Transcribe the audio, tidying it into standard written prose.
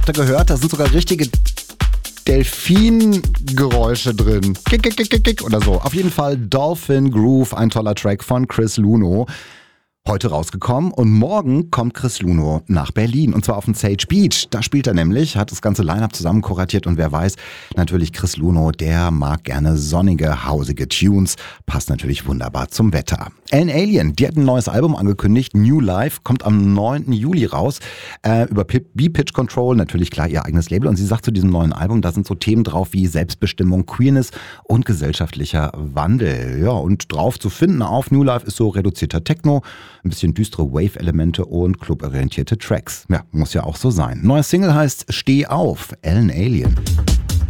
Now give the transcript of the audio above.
Habt ihr gehört? Da sind sogar richtige Delfin-Geräusche drin. Kick, kick, kick, kick, kick oder so. Auf jeden Fall Dolphin Groove, ein toller Track von Chris Luno. Heute rausgekommen und morgen kommt Chris Luno nach Berlin und zwar auf den Sage Beach. Da spielt er nämlich, hat das ganze Line-Up zusammen kuratiert und wer weiß, natürlich Chris Luno, der mag gerne sonnige, hausige Tunes, passt natürlich wunderbar zum Wetter. Ellen Alien, die hat ein neues Album angekündigt, New Life, kommt am 9. Juli raus, über B-Pitch Control, natürlich klar ihr eigenes Label und sie sagt zu diesem neuen Album, da sind so Themen drauf wie Selbstbestimmung, Queerness und gesellschaftlicher Wandel. Ja, und drauf zu finden auf New Life ist so reduzierter Techno, ein bisschen düstere Wave-Elemente und cluborientierte Tracks. Ja, muss ja auch so sein. Neues Single heißt Steh auf, Ellen Alien.